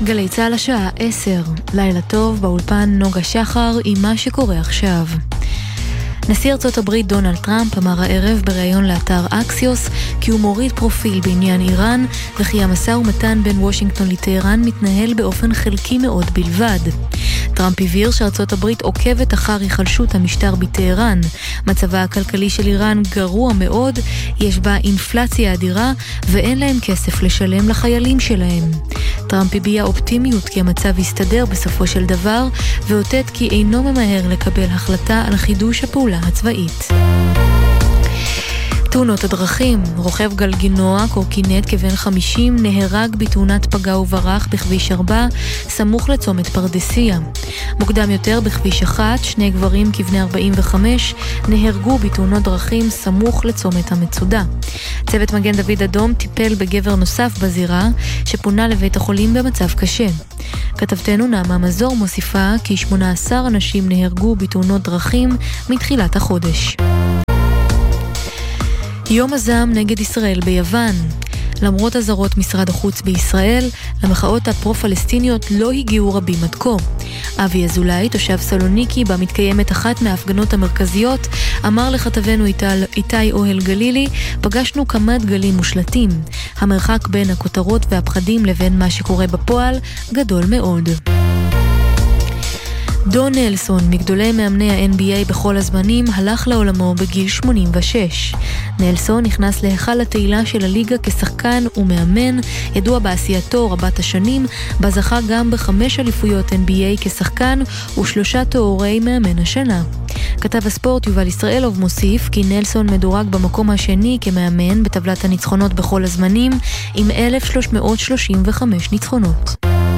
גלי צהל השעה 10, לילה טוב, באולפן נוגה שחר עם מה שקורה עכשיו. נשיא ארצות הברית דונלד טראמפ אמר הערב בראיון לאתר אקסיוס כי הוא מוריד פרופיל בעניין איראן וכי המשא ומתן בין וושינגטון לטהרן מתנהל באופן חלקי מאוד בלבד. טראמפ הבהיר שארצות הברית עוקבת אחר היחלשות המשטר בטהרן. מצבה הכלכלי של איראן גרוע מאוד, יש בה אינפלציה אדירה ואין להם כסף לשלם לחיילים שלהם. טראמפ הביע אופטימיות כי המצב יסתדר בסופו של דבר ואותת כי אינו ממהר לקבל החלטה על חידוש הפעולה הצבאית. תאונות הדרכים, רוכב גלגינוע, קורקינט כבן 50, נהרג בתאונת פגע וברח בכביש 4, סמוך לצומת פרדסיה. מוקדם יותר בכביש 1, שני גברים כבני 45, נהרגו בתאונות דרכים סמוך לצומת המצודה. צוות מגן דוד אדום טיפל בגבר נוסף בזירה, שפונה לבית החולים במצב קשה. כתבתנו נעמה מזור מוסיפה כי 18 אנשים נהרגו בתאונות דרכים מתחילת החודש. יום הזעם נגד ישראל ביוון. למרות אזהרות משרד החוץ בישראל, למחאות הפרו-פלסטיניות לא הגיעו רבים עד כה. אבי אזולאי, תושב סלוניקי, בה מתקיימת אחת מההפגנות המרכזיות, אמר לכתבנו איתי אוהל גלילי, פגשנו כמה דגלים מושלטים. המרחק בין הכותרות והפחדים לבין מה שקורה בפועל גדול מאוד. דון נלסון, מגדולי מאמני ה-NBA בכל הזמנים, הלך לעולמו בגיל 86. נלסון נכנס להיכל התהילה של הליגה כשחקן ומאמן, ידוע בעשייתו רבת השנים, בה זכה גם ב5 אליפויות NBA כשחקן ו3 תוארי מאמן השנה. כתב הספורט יובל ישראלוב מוסיף כי נלסון מדורג במקום השני כמאמן בטבלת הניצחונות בכל הזמנים עם 1,335 ניצחונות.